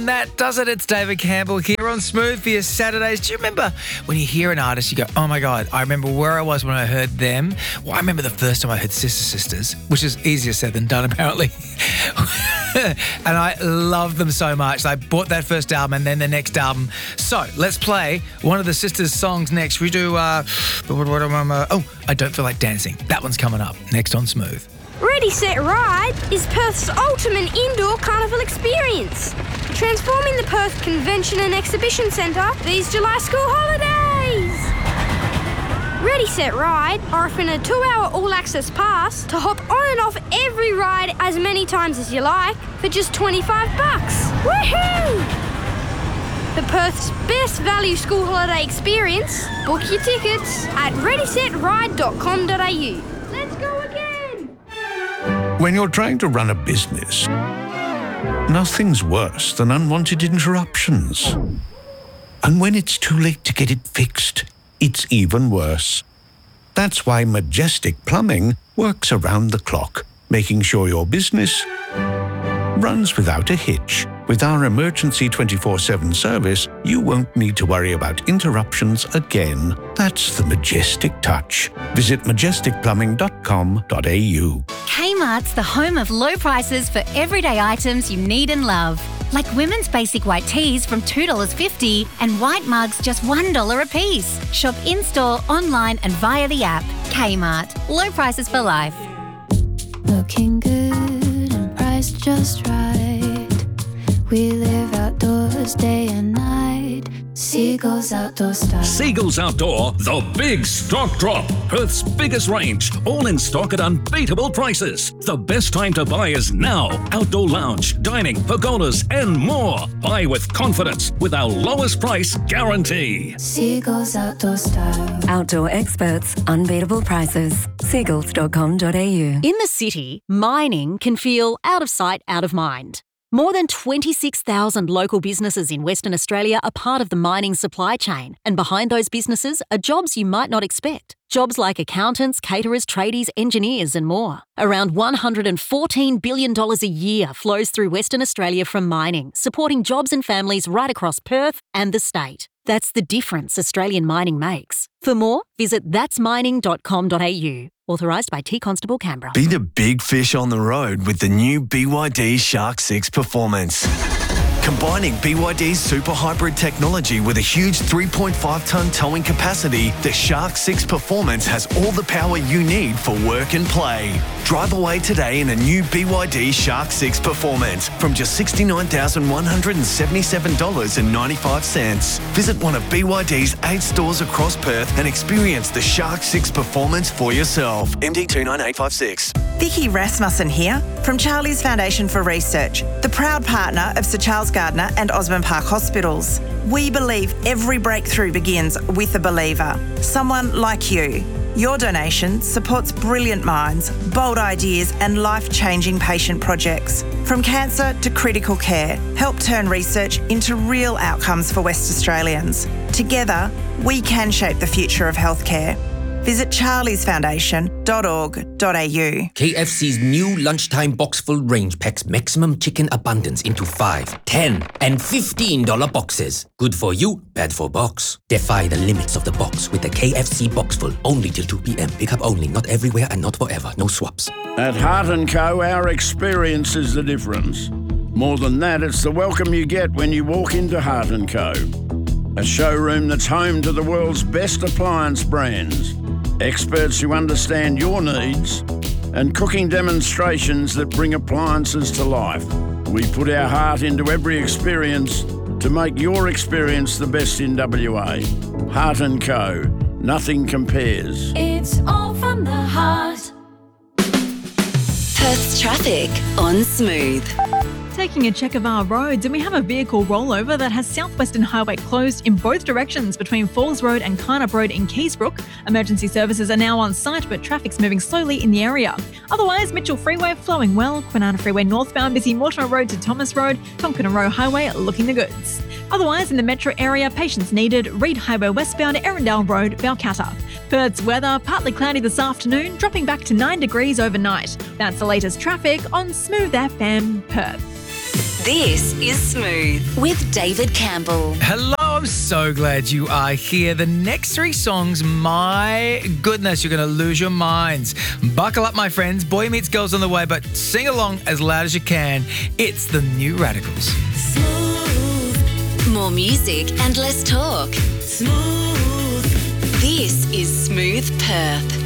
That does it. It's David Campbell here on Smooth for your Saturdays. Do you remember when you hear an artist, you go, oh my God, I remember where I was when I heard them. Well, I remember the first time I heard Sister Sisters, which is easier said than done, apparently. And I love them so much. I bought that first album and then the next album. So let's play one of the Sisters songs next. We do, I Don't Feel Like Dancing. That one's coming up next on Smooth. Ready, Set, Ride is Perth's ultimate indoor carnival experience, transforming the Perth Convention and Exhibition Centre these July school holidays. Ready, Set, Ride are offering a 2-hour all-access pass to hop on and off every ride as many times as you like for just $25. Woohoo! For Perth's best value school holiday experience, book your tickets at readysetride.com.au. Let's go again! When you're trying to run a business, nothing's worse than unwanted interruptions. And when it's too late to get it fixed, it's even worse. That's why Majestic Plumbing works around the clock, making sure your business runs without a hitch. With our emergency 24/7 service, you won't need to worry about interruptions again. That's the Majestic touch. Visit majesticplumbing.com.au. Kmart's the home of low prices for everyday items you need and love. Like women's basic white tees from $2.50 and white mugs just $1 a piece. Shop in-store, online and via the app. Kmart. Low prices for life. Looking good and priced just right. We live outdoors day and night. Seagulls Outdoor Style. Seagulls Outdoor, the big stock drop. Perth's biggest range, all in stock at unbeatable prices. The best time to buy is now. Outdoor lounge, dining, pergolas and more. Buy with confidence with our lowest price guarantee. Seagulls Outdoor Style. Outdoor experts, unbeatable prices. Seagulls.com.au. In the city, mining can feel out of sight, out of mind. More than 26,000 local businesses in Western Australia are part of the mining supply chain, and behind those businesses are jobs you might not expect. Jobs like accountants, caterers, tradies, engineers and more. Around $114 billion a year flows through Western Australia from mining, supporting jobs and families right across Perth and the state. That's the difference Australian mining makes. For more, visit thatsmining.com.au. Authorised by T Constable Canberra. Be the big fish on the road with the new BYD Shark 6 Performance. Combining BYD's super hybrid technology with a huge 3.5-tonne towing capacity, the Shark 6 Performance has all the power you need for work and play. Drive away today in a new BYD Shark 6 Performance from just $69,177.95. Visit one of BYD's 8 stores across Perth and experience the Shark 6 Performance for yourself. MD 29856. Vicky Rasmussen here from Charlie's Foundation for Research, the proud partner of Sir Charles Gardner and Osborne Park Hospitals. We believe every breakthrough begins with a believer, someone like you. Your donation supports brilliant minds, bold ideas and life-changing patient projects. From cancer to critical care, help turn research into real outcomes for West Australians. Together, we can shape the future of healthcare. Visit charliesfoundation.org.au. KFC's new lunchtime box-full range packs maximum chicken abundance into 5, 10 and $15 boxes. Good for you, bad for box. Defy the limits of the box with the KFC box-full. Only till 2 p.m. Pick up only, not everywhere and not forever. No swaps. At Heart & Co, our experience is the difference. More than that, it's the welcome you get when you walk into Heart & Co. A showroom that's home to the world's best appliance brands. Experts who understand your needs, and cooking demonstrations that bring appliances to life. We put our heart into every experience to make your experience the best in WA. Heart & Co. Nothing compares. It's all from the heart. Perth's traffic on Smooth. Taking a check of our roads, and we have a vehicle rollover that has South Western Highway closed in both directions between Falls Road and Carnup Road in Keysbrook. Emergency services are now on site, but traffic's moving slowly in the area. Otherwise, Mitchell Freeway flowing well, Kwinana Freeway northbound busy Mortimer Road to Thomas Road, Tonkinaro Highway looking the goods. Otherwise, in the metro area, patience needed, Reid Highway westbound, Erindale Road, Balcatta. Perth's weather, partly cloudy this afternoon, dropping back to 9 degrees overnight. That's the latest traffic on Smooth FM Perth. This is Smooth with David Campbell. Hello, I'm so glad you are here. The next 3 songs, my goodness, you're going to lose your minds. Buckle up, my friends. Boy Meets Girl's on the way, but sing along as loud as you can. It's the New Radicals. Smooth. More music and less talk. Smooth. This is Smooth Perth.